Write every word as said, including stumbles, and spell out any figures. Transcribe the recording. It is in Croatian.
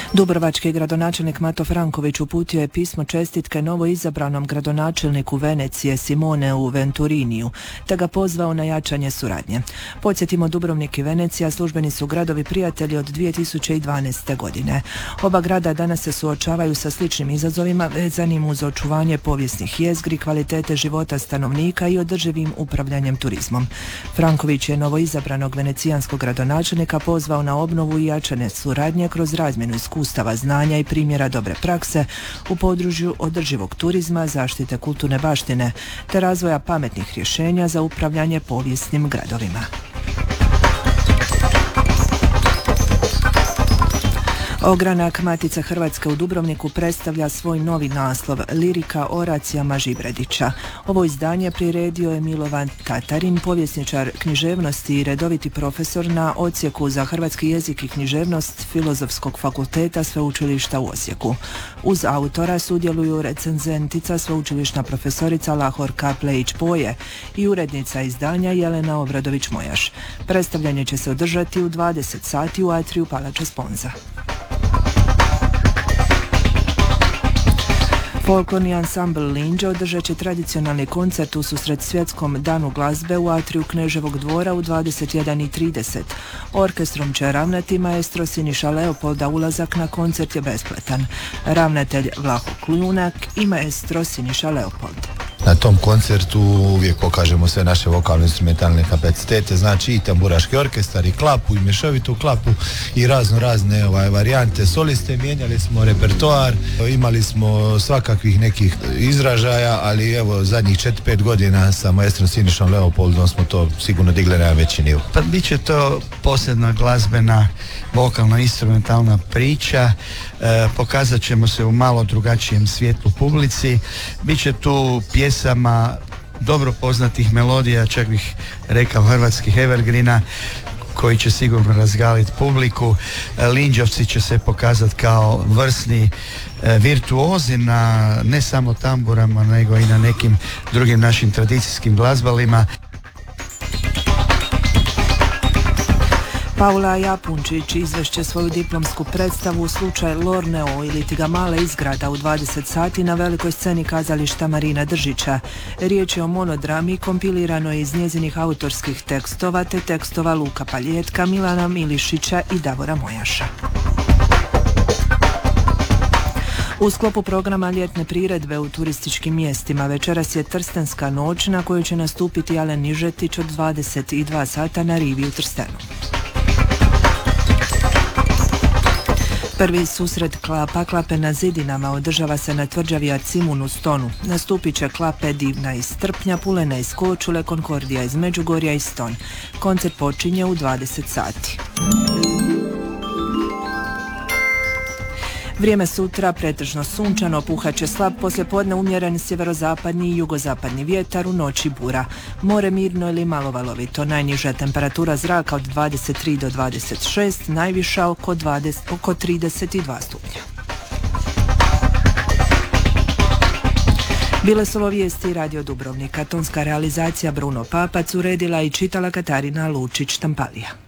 Dubrovački gradonačelnik Mato Franković uputio je pismo čestitke novo izabranom gradonačelniku Venecije Simoneu Venturiniju, te ga pozvao na jačanje suradnje. Podsjetimo, Dubrovnik i Venecija službeni su gradovi prijatelji od dvije tisuće dvanaeste. godine. Oba grada danas se suočavaju sa sličnim izazovima vezanim uz očuvanje povijesnih jezgri, kvalitete života stanovnika i održivim upravljanjem turizmom. Franković je novo izabranog venecijanskog gradonačelnika pozvao na obnovu i jačanje suradnje kroz razmjenu iskustava, znanja i primjera dobre prakse u području održivog turizma, zaštite kulturne baštine te razvoja pametnih rješenja za upravljanje povijesnim gradovima. Ogranak Matice Hrvatske u Dubrovniku predstavlja svoj novi naslov Lirika Oracijama Živredića. Ovo izdanje priredio je Milovan Tatarin, povjesničar književnosti i redoviti profesor na Odsjeku za hrvatski jezik i književnost Filozofskog fakulteta Sveučilišta u Osijeku. Uz autora sudjeluju recenzentica, sveučilišna profesorica Lahorka Plejić-Poje i urednica izdanja Jelena Obradović-Mojaš. Predstavljanje će se održati u dvadeset sati u atriju Palača Sponza. Folklorni ansambl Linđa održat će tradicionalni koncert u susret Svjetskom danu glazbe u atriju Kneževog dvora u dvadeset jedan i trideset. Orkestrom će ravnati maestro Siniša Leopolda, ulazak na koncert je besplatan. Ravnatelj Vlaho Klunak i maestro Siniša Leopold. Na tom koncertu uvijek pokažemo sve naše vokalno-instrumentalne kapacitete, znači i tamburaški orkestar, i klapu, i mješovitu klapu, i razno razne ovaj, varijante soliste. Mijenjali smo repertoar, imali smo svakakvih nekih izražaja, ali evo zadnjih četiri pet godina sa maestrom Sinišom Leopoldom smo to sigurno digli na veći nivo. Pa bit će to posebna glazbena vokalno-instrumentalna priča, e, pokazat ćemo se u malo drugačijem svjetlu publici, bit će tu pjesama dobro poznatih melodija, čak bih rekao hrvatskih evergrina, koji će sigurno razgaliti publiku. Linđovci će se pokazati kao vrsni e, virtuozi na ne samo tamburama, nego i na nekim drugim našim tradicijskim glazbalima. Paula Japunčić izvešće svoju diplomsku predstavu u slučaj Lorneo ili Tiga male izgrada u dvadeset sati na velikoj sceni kazališta Marina Držića. Riječ je o monodrami kompiliranoj iz njezinih autorskih tekstova te tekstova Luka Paljetka, Milana Milišića i Davora Mojaša. U sklopu programa ljetne priredbe u turističkim mjestima večeras je Trstenska noć na kojoj će nastupiti Alen Nižetić od dvadeset dva sata na rivi u Trstenu. Prvi susret klapa Klape na zidinama održava se na tvrđavi Acimun u Stonu. Nastupit će Klape Divna iz Trpnja, Pulena iz Korčule, Konkordija iz Međugorja i Ston. Koncert počinje u dvadeset sati. Vrijeme sutra pretežno sunčano, puhat će slab poslijepodne umjeren sjeverozapadni i jugozapadni vjetar, u noći bura. More mirno ili malo valovito. Najniža temperatura zraka od dvadeset tri do dvadeset šest, najviša oko, dvadeset, oko trideset dva stupnja. Bile su ovo vijesti Radio Dubrovnika. Tonska realizacija Bruno Papac, uredila i čitala Katarina Lučić-Tampalija.